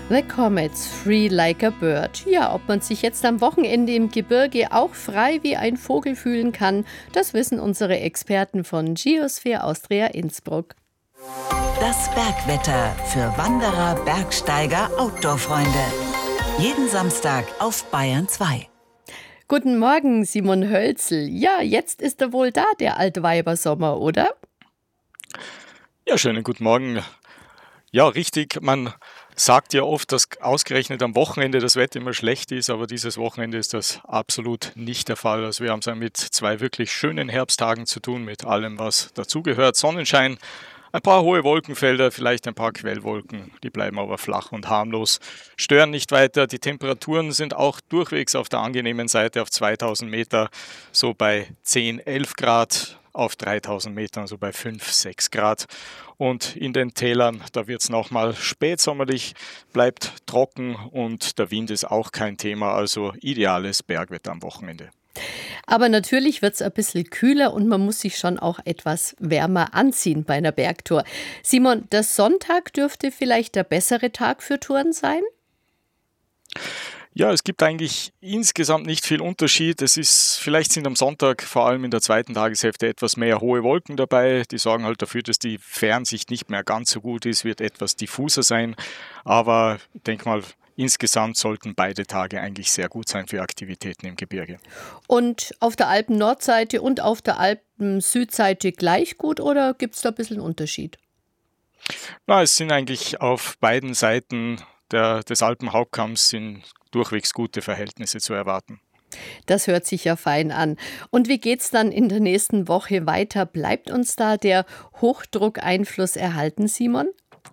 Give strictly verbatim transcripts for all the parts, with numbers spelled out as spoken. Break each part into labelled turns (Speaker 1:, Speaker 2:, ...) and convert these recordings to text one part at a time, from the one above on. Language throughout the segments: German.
Speaker 1: The Comets, Free Like a Bird. Ja, ob man sich jetzt am Wochenende im Gebirge auch frei wie ein Vogel fühlen kann, das wissen unsere Experten von Geosphere Austria Innsbruck.
Speaker 2: Das Bergwetter für Wanderer, Bergsteiger, Outdoor-Freunde. Jeden Samstag auf Bayern zwei.
Speaker 1: Guten Morgen, Simon Hölzl. Ja, jetzt ist er wohl da, der Altweibersommer, oder?
Speaker 3: Ja, schönen guten Morgen. Ja, richtig. Man sagt ja oft, dass ausgerechnet am Wochenende das Wetter immer schlecht ist, aber dieses Wochenende ist das absolut nicht der Fall. Also wir haben es ja mit zwei wirklich schönen Herbsttagen zu tun, mit allem, was dazugehört. Sonnenschein, ein paar hohe Wolkenfelder, vielleicht ein paar Quellwolken, die bleiben aber flach und harmlos, stören nicht weiter. Die Temperaturen sind auch durchwegs auf der angenehmen Seite auf zweitausend Meter, so bei zehn, elf Grad. Auf dreitausend Metern, also bei fünf, sechs Grad. Und in den Tälern, da wird es nochmal spätsommerlich, bleibt trocken und der Wind ist auch kein Thema, also ideales Bergwetter am Wochenende.
Speaker 1: Aber natürlich wird es ein bisschen kühler und man muss sich schon auch etwas wärmer anziehen bei einer Bergtour. Simon, der Sonntag dürfte vielleicht der bessere Tag für Touren sein?
Speaker 3: Ja, es gibt eigentlich insgesamt nicht viel Unterschied. Es ist, vielleicht sind am Sonntag vor allem in der zweiten Tageshälfte etwas mehr hohe Wolken dabei. Die sorgen halt dafür, dass die Fernsicht nicht mehr ganz so gut ist, wird etwas diffuser sein. Aber ich denke mal, insgesamt sollten beide Tage eigentlich sehr gut sein für Aktivitäten im Gebirge.
Speaker 1: Und auf der Alpen-Nordseite und auf der Alpen-Südseite gleich gut oder gibt es da ein bisschen Unterschied?
Speaker 3: Na, es sind eigentlich auf beiden Seiten der, des Alpenhauptkamms sind durchwegs gute Verhältnisse zu erwarten.
Speaker 1: Das hört sich ja fein an. Und wie geht's dann in der nächsten Woche weiter? Bleibt uns da der Hochdruckeinfluss erhalten, Simon?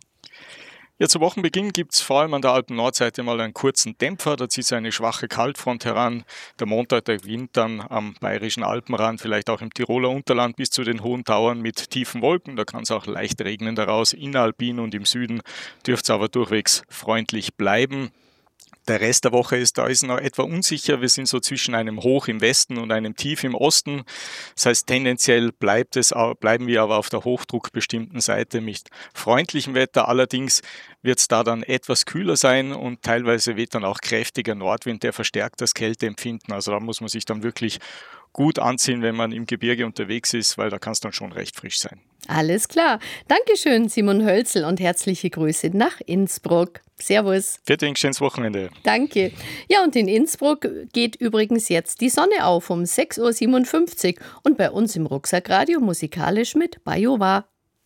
Speaker 3: Ja, zu Wochenbeginn gibt es vor allem an der Alpen-Nordseite mal einen kurzen Dämpfer, da zieht eine schwache Kaltfront heran. Der Montag, der Wind dann am bayerischen Alpenrand, vielleicht auch im Tiroler Unterland bis zu den hohen Tauern mit tiefen Wolken. Da kann es auch leicht regnen daraus. Inneralpin und im Süden dürfte es aber durchwegs freundlich bleiben. Der Rest der Woche ist, da ist noch etwa unsicher. Wir sind so zwischen einem Hoch im Westen und einem Tief im Osten. Das heißt, tendenziell bleibt es, bleiben wir aber auf der hochdruckbestimmten Seite mit freundlichem Wetter. Allerdings wird es da dann etwas kühler sein und teilweise weht dann auch kräftiger Nordwind, der verstärkt das Kälteempfinden. Also da muss man sich dann wirklich gut anziehen, wenn man im Gebirge unterwegs ist, weil da kann es dann schon recht frisch sein.
Speaker 1: Alles klar. Dankeschön, Simon Hölzl, und herzliche Grüße nach Innsbruck. Servus.
Speaker 3: Vielen Dank, schönes Wochenende.
Speaker 1: Danke. Ja, und in Innsbruck geht übrigens jetzt die Sonne auf um sechs Uhr siebenundfünfzig und bei uns im Rucksackradio musikalisch mit Bajowa.